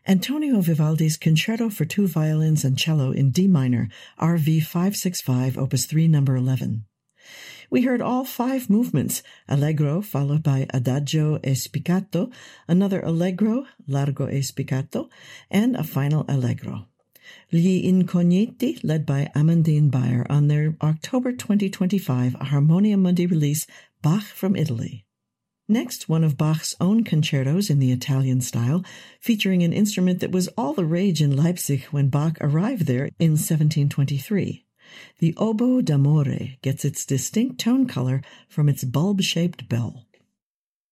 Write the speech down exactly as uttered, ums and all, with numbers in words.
Antonio Vivaldi's Concerto for Two Violins and Cello in D minor, R V five sixty-five, Opus three, number eleven. We heard all five movements, Allegro followed by Adagio e Spiccato, another Allegro, Largo e Spiccato, and a final Allegro. Gli Incogniti, led by Amandine Bayer on their October twenty twenty-five Harmonia Mundi release, Bach from Italy. Next, one of Bach's own concertos in the Italian style, featuring an instrument that was all the rage in Leipzig when Bach arrived there in seventeen twenty-three. The oboe d'amore gets its distinct tone color from its bulb-shaped bell.